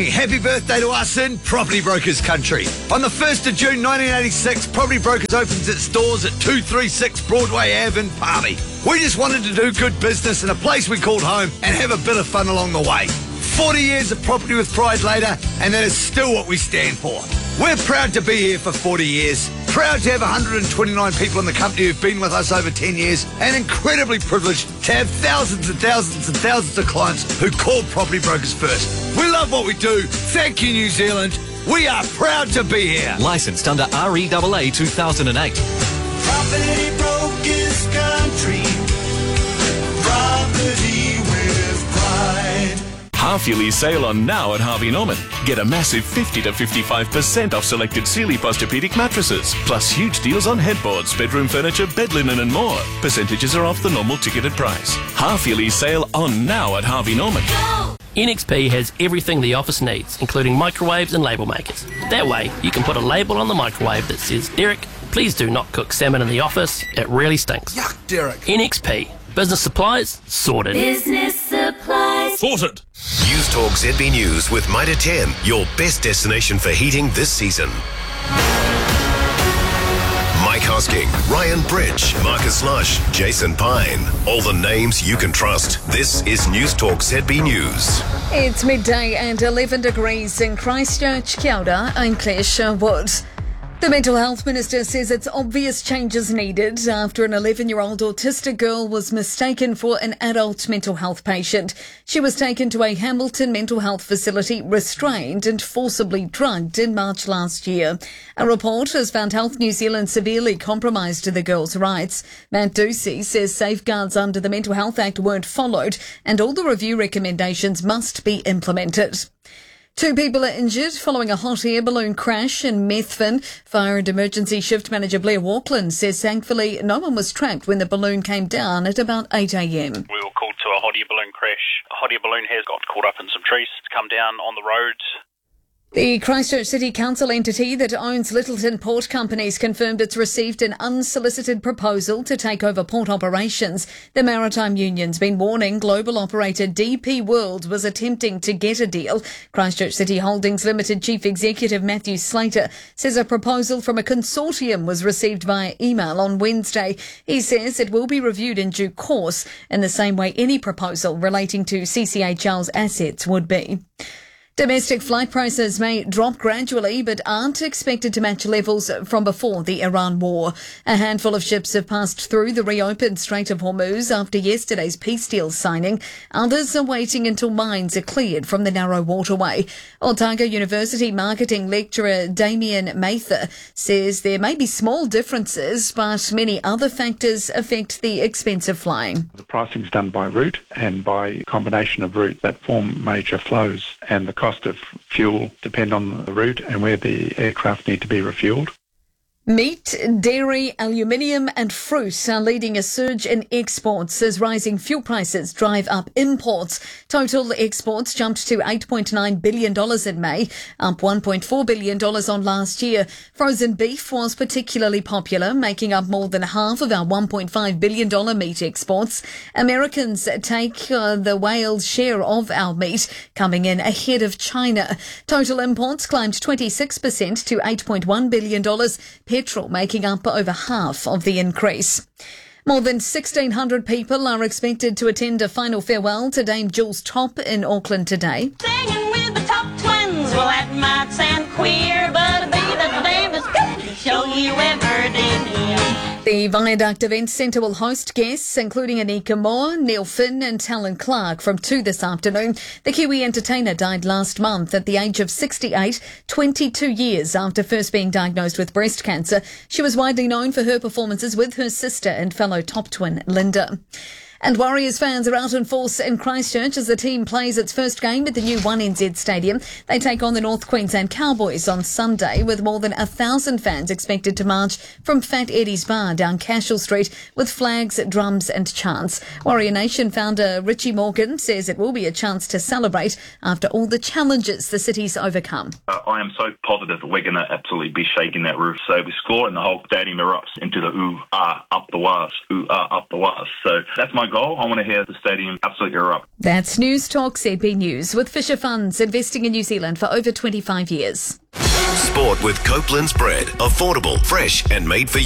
Happy birthday to us in Property Brokers Country. On the 1st of June 1986, Property Brokers opens its doors at 236 Broadway Ave in Palmy. We just wanted to do good business in a place we called home and have a bit of fun along the way. 40 years of property with pride later, and that is still what we stand for. We're proud to be here for 40 years, proud to have 129 people in the company who've been with us over 10 years, and incredibly privileged to have thousands and thousands and thousands of clients who call Property Brokers first. We love what we do. Thank you, New Zealand. We are proud to be here. Licensed under REAA 2008. Property Brokers Country. Property with pride. Half-yearly sale on now at Harvey Norman. Get a massive 50 to 55% off selected Sealy Posturepedic mattresses, plus huge deals on headboards, bedroom furniture, bed linen and more. Percentages are off the normal ticketed price. Half-yearly sale on now at Harvey Norman. NXP has everything the office needs, including microwaves and label makers. That way, you can put a label on the microwave that says, "Derek, please do not cook salmon in the office. It really stinks." Yuck, Derek. NXP. Business supplies, sorted. Business supplies. Sorted. News Talk ZB News with Mitre 10, your best destination for heating this season. Mike Hosking, Ryan Bridge, Marcus Lush, Jason Pine. All the names you can trust. This is News Talk ZB News. It's midday and 11 degrees in Christchurch. Kia ora, I'm Claire Sherwood. The Mental Health Minister says it's obvious changes needed after an 11-year-old autistic girl was mistaken for an adult mental health patient. She was taken to a Hamilton mental health facility, restrained and forcibly drugged in March last year. A report has found Health New Zealand severely compromised the girl's rights. Matt Ducey says safeguards under the Mental Health Act weren't followed and all the review recommendations must be implemented. 2 people are injured following a hot air balloon crash in Methven. Fire and Emergency Shift Manager Blair Walkland says thankfully no one was trapped when the balloon came down at about 8 a.m. We were called to a hot air balloon crash. A hot air balloon has got caught up in some trees. It's come down on the road. The Christchurch City Council entity that owns Littleton Port Companies confirmed it's received an unsolicited proposal to take over port operations. The maritime union's been warning global operator DP World was attempting to get a deal. Christchurch City Holdings Limited Chief Executive Matthew Slater says a proposal from a consortium was received via email on Wednesday. He says it will be reviewed in due course in the same way any proposal relating to CCHL's assets would be. Domestic flight prices may drop gradually but aren't expected to match levels from before the Iran war. A handful of ships have passed through the reopened Strait of Hormuz after yesterday's peace deal signing. Others are waiting until mines are cleared from the narrow waterway. Otago University marketing lecturer Damien Mather says there may be small differences, but many other factors affect the expense of flying. The pricing is done by route and by a combination of routes that form major flows, and the cost of fuel depend on the route and where the aircraft need to be refuelled. Meat, dairy, aluminium and fruit are leading a surge in exports as rising fuel prices drive up imports. Total exports jumped to $8.9 billion in May, up $1.4 billion on last year. Frozen beef was particularly popular, making up more than half of our $1.5 billion meat exports. Americans take the whale's share of our meat, coming in ahead of China. Total imports climbed 26% to $8.1 billion. Petrol making up over half of the increase. More than 1,600 people are expected to attend a final farewell to Dame Jules Top in Auckland today. Singing with the Top Twins, well that might sound queer, but it'll be the damnedest show you ever did. The Viaduct Events Centre will host guests including Anika Moore, Neil Finn and Talon Clark from 2 this afternoon. The Kiwi entertainer died last month at the age of 68, 22 years after first being diagnosed with breast cancer. She was widely known for her performances with her sister and fellow top twin Linda. And Warriors fans are out in force in Christchurch as the team plays its first game at the new 1NZ Stadium. They take on the North Queensland Cowboys on Sunday, with more than 1,000 fans expected to march from Fat Eddie's Bar down Cashel Street with flags, drums and chants. Warrior Nation founder Richie Morgan says it will be a chance to celebrate after all the challenges the city's overcome. I am so positive that we're going to absolutely be shaking that roof. So we score and the whole stadium erupts into the ooh, ah, up the waz, ooh, ah, up the waz. So that's my goal, I want to hear the stadium absolutely erupt. That's News Talk ZB News with Fisher Funds, investing in New Zealand for over 25 years. Sport with Copeland's bread. Affordable, fresh and made for